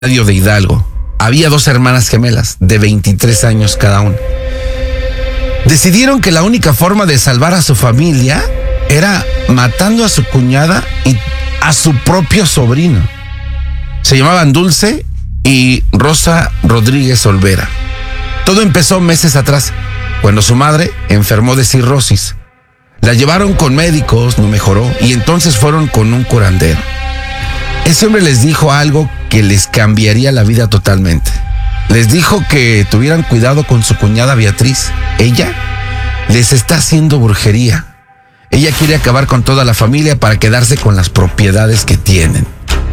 radio de Hidalgo. Había dos hermanas gemelas de 23 años cada una. Decidieron que la única forma de salvar a su familia era matando a su cuñada y a su propio sobrino. Se llamaban Dulce y Rosa Rodríguez Olvera. Todo empezó meses atrás, cuando su madre enfermó de cirrosis. La llevaron con médicos, no mejoró, y entonces fueron con un curandero. Ese hombre les dijo algo que les cambiaría la vida totalmente. Les dijo que tuvieran cuidado con su cuñada Beatriz. Ella les está haciendo brujería. Ella quiere acabar con toda la familia para quedarse con las propiedades que tienen.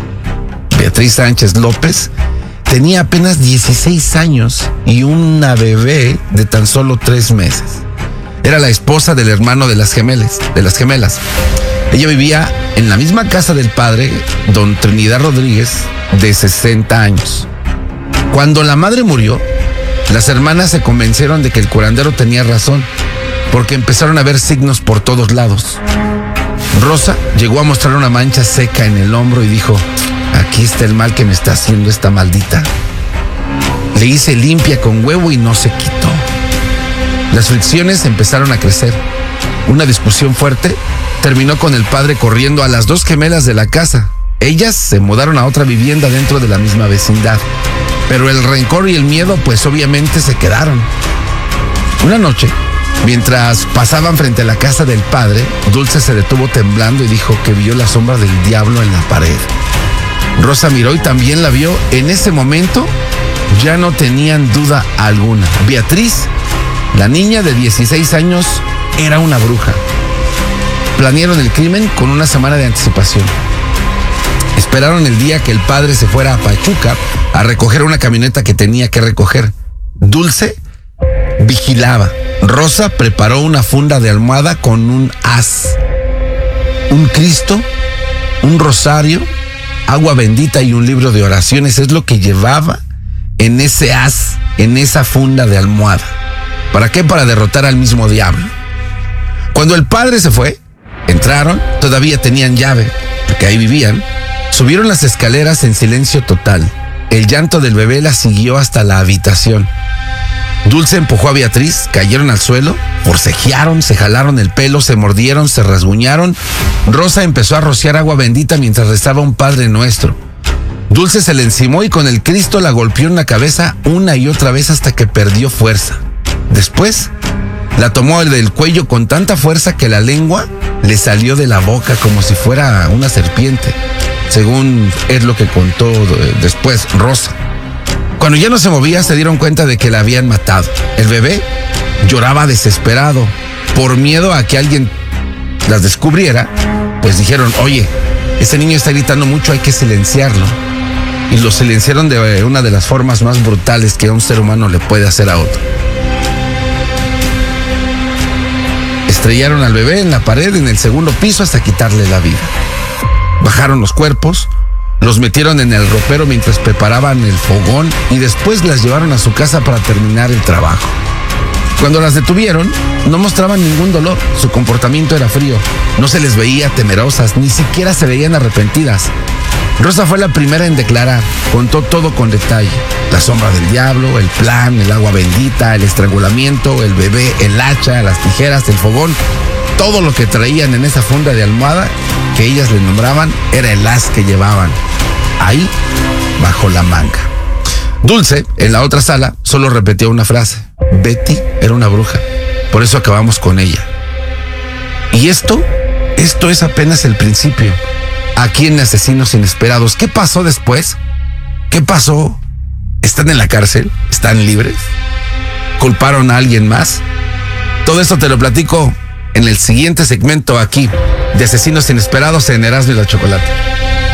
Beatriz Sánchez López tenía apenas 16 años y una bebé de tan solo 3 meses. Era la esposa del hermano de las gemelas. Ella vivía en la misma casa del padre, don Trinidad Rodríguez, de 60 años. Cuando la madre murió, las hermanas se convencieron de que el curandero tenía razón, porque empezaron a ver signos por todos lados. Rosa llegó a mostrar una mancha seca en el hombro y dijo: aquí está el mal que me está haciendo esta maldita. Le hice limpia con huevo y no se quitó. Las fricciones empezaron a crecer. Una discusión fuerte terminó con el padre corriendo a las dos gemelas de la casa. Ellas se mudaron a otra vivienda dentro de la misma vecindad. Pero el rencor y el miedo, pues obviamente se quedaron. Una noche, mientras pasaban frente a la casa del padre, Dulce se detuvo temblando y dijo que vio la sombra del diablo en la pared. Rosa miró y también la vio. En ese momento ya no tenían duda alguna. Beatriz, la niña de 16 años, era una bruja. Planearon el crimen con una semana de anticipación. Esperaron el día que el padre se fuera a Pachuca a recoger una camioneta que tenía que recoger. Dulce vigilaba. Rosa preparó una funda de almohada con un haz, un Cristo, un rosario, agua bendita y un libro de oraciones. Es lo que llevaba en ese haz, en esa funda de almohada. ¿Para qué? Para derrotar al mismo diablo. Cuando el padre se fue, entraron, todavía tenían llave, porque ahí vivían. Subieron las escaleras en silencio total. El llanto del bebé la siguió hasta la habitación. Dulce empujó a Beatriz, cayeron al suelo, forcejearon, se jalaron el pelo, se mordieron, se rasguñaron. Rosa empezó a rociar agua bendita mientras rezaba un Padre Nuestro. Dulce se le encimó y con el Cristo la golpeó en la cabeza una y otra vez hasta que perdió fuerza. Después, la tomó del cuello con tanta fuerza que la lengua le salió de la boca como si fuera una serpiente, según es lo que contó después Rosa. Cuando ya no se movía, se dieron cuenta de que la habían matado. El bebé lloraba desesperado. Por miedo a que alguien las descubriera, pues dijeron: oye, ese niño está gritando mucho, hay que silenciarlo. Y lo silenciaron de una de las formas más brutales que un ser humano le puede hacer a otro. Estrellaron al bebé en la pared en el segundo piso hasta quitarle la vida. Bajaron los cuerpos, los metieron en el ropero mientras preparaban el fogón y después las llevaron a su casa para terminar el trabajo. Cuando las detuvieron, no mostraban ningún dolor, su comportamiento era frío, no se les veía temerosas, ni siquiera se veían arrepentidas. Rosa fue la primera en declarar, contó todo con detalle: la sombra del diablo, el plan, el agua bendita, el estrangulamiento, el bebé, el hacha, las tijeras, el fogón. Todo lo que traían en esa funda de almohada, que ellas le nombraban, era el haz que llevaban ahí bajo la manga. Dulce, en la otra sala, solo repetía una frase: Betty era una bruja, por eso acabamos con ella. Y esto es apenas el principio. Aquí en Asesinos Inesperados, ¿qué pasó después? ¿Qué pasó? ¿Están en la cárcel? ¿Están libres? ¿Culparon a alguien más? Todo esto te lo platico en el siguiente segmento aquí de Asesinos Inesperados en Erasmo y la Chocolate.